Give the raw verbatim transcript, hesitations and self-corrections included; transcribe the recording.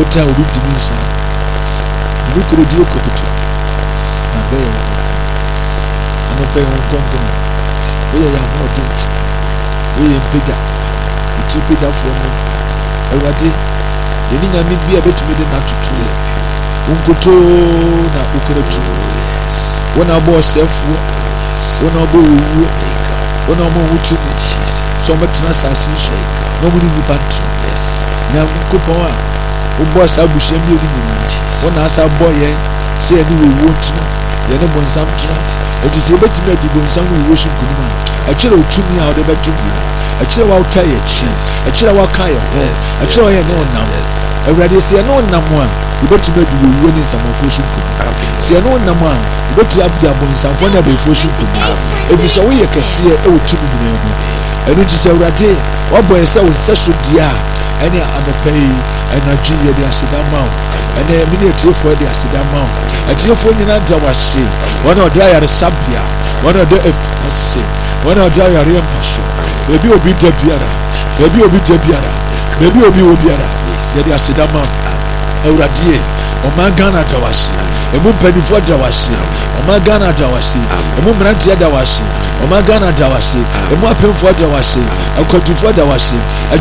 What I will do is look at the Okobutu. I'm a pay on Congo. We are not it. We are bigger. It's bigger for me. Already, the thing I may be a bit with the natural. Unkoto na Ukoto. When I bought self, when I bought, when I bought, so much assassin. Nobody will punch. Now, Copa, who was a bush and beauty. When I saw boy, say, you will watch. You know, when some chance, it is able to make you go some washing good man. A chill to me out of a junior. A chill out tired chance. A chill out kaya. A chill I know now. Already say no number one. You got to make you winning some of washing good. Say no number one. You got to have your bones and find out before washing good. If you saw you can see it, it would chip in. And when you say, Rade, what boy said with such a dear, any other pay, and Nigeria, the Asidan Mount, and a miniature for the Asidan Mount. A dear for you not was say, one or dry at a Sabia, one or the F S C, one or dry at Riampasho, maybe a bit of Biara, maybe a bit of Biara, maybe a bit of Biara, the Asidan Mount, a Radie, or Magana Tawasi, a moon penny for Dawasi, or Magana Dawasi, a moon Rantia Dawasi. Omagana Dawasi, a more pen for Dawasi, a country for Dawasi,